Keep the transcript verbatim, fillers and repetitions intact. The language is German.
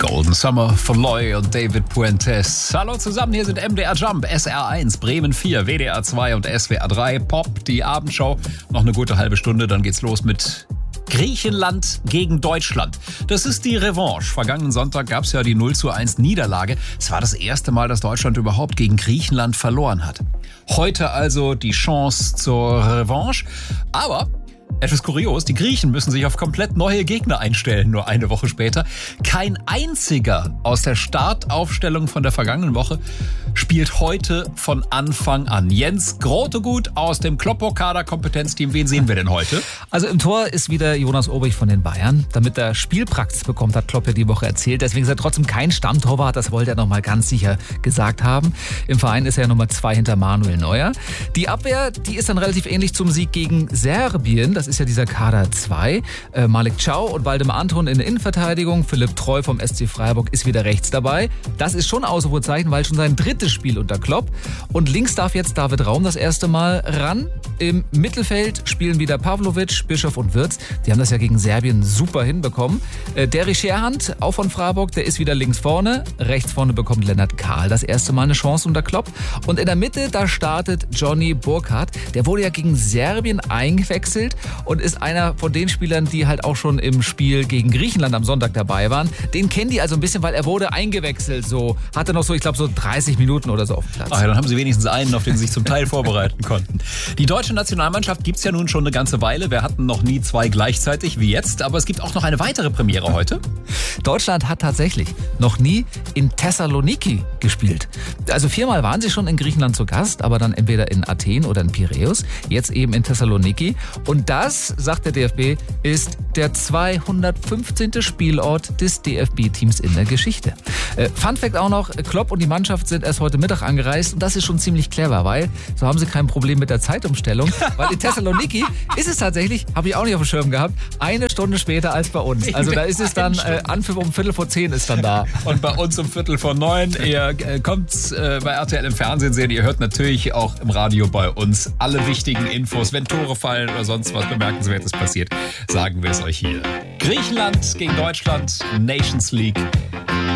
Golden Summer von Loy und David Puentes. Hallo zusammen, hier sind M D R Jump, S R eins, Bremen vier, W D R zwei und S W R drei, Pop, die Abendshow. Noch eine gute halbe Stunde, dann geht's los mit Griechenland gegen Deutschland. Das ist die Revanche. Vergangenen Sonntag gab es ja die null zu eins Niederlage. Es war das erste Mal, dass Deutschland überhaupt gegen Griechenland verloren hat. Heute also die Chance zur Revanche. Aber etwas kurios, die Griechen müssen sich auf komplett neue Gegner einstellen, nur eine Woche später. Kein einziger aus der Startaufstellung von der vergangenen Woche spielt heute von Anfang an. Jens Grotegut aus dem Kloppo-Kader-Kompetenzteam, wen sehen wir denn heute? Also im Tor ist wieder Jonas Obrig von den Bayern. Damit er Spielpraxis bekommt, hat Klopp ja die Woche erzählt. Deswegen ist er trotzdem kein Stammtorwart, das wollte er nochmal ganz sicher gesagt haben. Im Verein ist er Nummer zwei hinter Manuel Neuer. Die Abwehr, die ist dann relativ ähnlich zum Sieg gegen Serbien. Das ist ja dieser Kader zwei. Äh, Malik Chow und Waldemar Anton in der Innenverteidigung. Philipp Treu vom S C Freiburg ist wieder rechts dabei. Das ist schon Ausrufezeichen, weil schon sein drittes Spiel unter Klopp. Und links darf jetzt David Raum das erste Mal ran. Im Mittelfeld spielen wieder Pavlovic, Bischof und Wirtz. Die haben das ja gegen Serbien super hinbekommen. Äh, Derry Scherhand, auch von Freiburg, der ist wieder links vorne. Rechts vorne bekommt Lennart Kahl das erste Mal eine Chance unter Klopp. Und in der Mitte, da startet Johnny Burkhardt. Der wurde ja gegen Serbien eingewechselt und ist einer von den Spielern, die halt auch schon im Spiel gegen Griechenland am Sonntag dabei waren. Den kennen die also ein bisschen, weil er wurde eingewechselt. So hatte noch so, ich glaube, so dreißig Minuten oder so auf dem Platz. Ach ja, dann haben sie wenigstens einen, auf den sie sich zum Teil vorbereiten konnten. Die deutsche Nationalmannschaft gibt's ja nun schon eine ganze Weile. Wir hatten noch nie zwei gleichzeitig wie jetzt, aber es gibt auch noch eine weitere Premiere heute. Deutschland hat tatsächlich noch nie in Thessaloniki gespielt. Also viermal waren sie schon in Griechenland zu Gast, aber dann entweder in Athen oder in Piräus. Jetzt eben in Thessaloniki. Und das, sagt der D F B, ist der zweihundertfünfzehnte Spielort des D F B-Teams in der Geschichte. Äh, Fun Fact auch noch, Klopp und die Mannschaft sind erst heute Mittag angereist und das ist schon ziemlich clever, weil so haben sie kein Problem mit der Zeitumstellung, weil in Thessaloniki ist es tatsächlich, habe ich auch nicht auf dem Schirm gehabt, eine Stunde später als bei uns. Also da ist es dann, äh, Anpfiff um Viertel vor zehn ist dann da. Und bei uns um Viertel vor neun. Ihr äh, kommt äh, bei R T L im Fernsehen sehen, ihr hört natürlich auch im Radio bei uns alle wichtigen Infos. Wenn Tore fallen oder sonst was Bemerkenswertes passiert, sagen wir es euch hier. Griechenland gegen Deutschland, Nations League.